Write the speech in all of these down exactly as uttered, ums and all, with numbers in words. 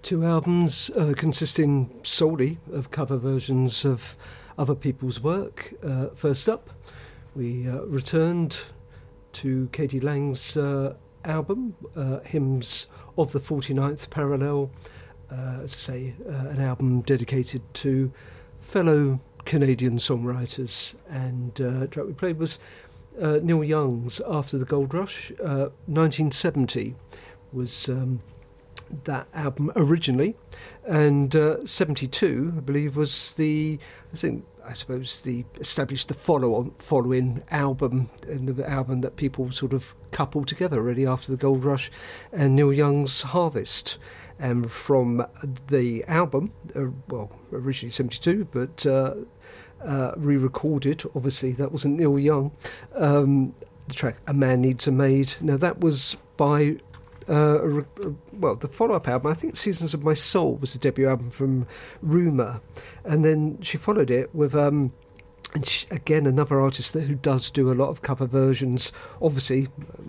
Two albums uh, consisting solely of cover versions of other people's work. Uh, first up, we uh, returned to Katie Lang's uh, album, uh, Hymns of the forty-ninth Parallel, uh, as I say, uh, an album dedicated to fellow Canadian songwriters. And uh, the track we played was uh, Neil Young's After the Gold Rush. uh, nineteen seventy was um, that album originally, and uh, seventy-two, I believe, was the, I think, I suppose, the established the follow-on, following album, and the album that people sort of coupled together really after the Gold Rush and Neil Young's Harvest. And from the album, uh, well, originally seventy-two, but uh, uh, re-recorded, obviously, that wasn't Neil Young, um, the track A Man Needs a Maid. Now, that was by, uh, well, the follow-up album, I think Seasons of My Soul was the debut album from Rumour. And then she followed it with, um, and she, again, another artist that, who does do a lot of cover versions. Obviously,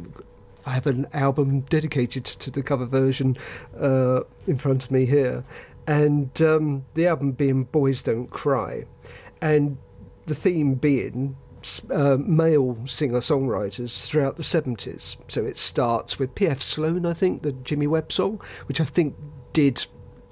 I have an album dedicated to the cover version uh, in front of me here. And um, the album being Boys Don't Cry. And the theme being uh, male singer-songwriters throughout the seventies. So it starts with P F Sloan, I think, the Jimmy Webb song, which I think did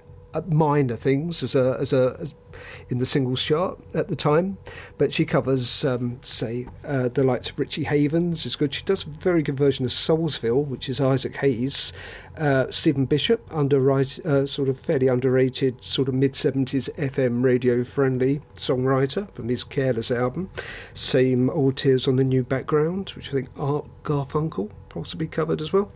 minor things as a as a as in the singles chart at the time, but she covers um, say uh, the likes of Richie Havens is good. She does a very good version of Soulsville, which is Isaac Hayes. uh, Stephen Bishop, under uh, sort of fairly underrated sort of mid-seventies F M radio friendly songwriter from his Careless album. Same Old Tears on the New Background, which I think Art Garfunkel possibly covered as well.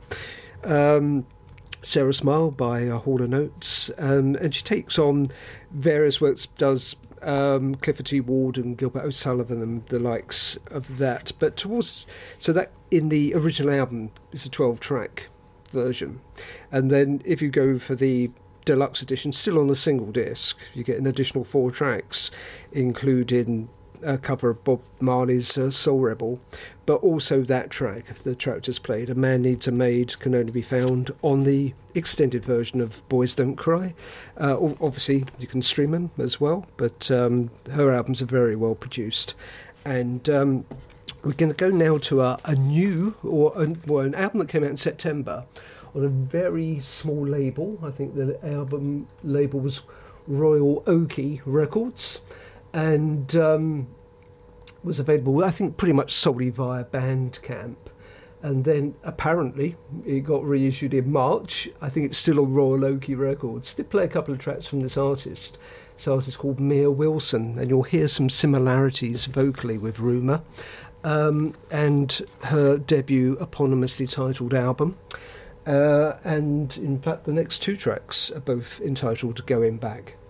um Sarah Smile by uh, Hall and Oates, um, and she takes on various works, does um, Clifford T. Ward and Gilbert O'Sullivan and the likes of that. But towards, so that in the original album is a twelve track version. And then if you go for the deluxe edition, still on a single disc, you get an additional four tracks, including a cover of Bob Marley's uh, Soul Rebel, but also that track, the track just played, A Man Needs a Maid, can only be found on the extended version of Boys Don't Cry. Uh, obviously, you can stream them as well, but um, her albums are very well produced. And um, we're going to go now to a, a new, or a, well, an album that came out in September on a very small label. I think the album label was Royal Oakey Records, and um, was available, I think, pretty much solely via Bandcamp. And then apparently it got reissued in March. I think it's still on Royal Oakey Records. They play a couple of tracks from this artist. This artist called Mia Wilson, and you'll hear some similarities vocally with Rumour, um, and her debut eponymously titled album. Uh, and in fact, the next two tracks are both entitled Going Back.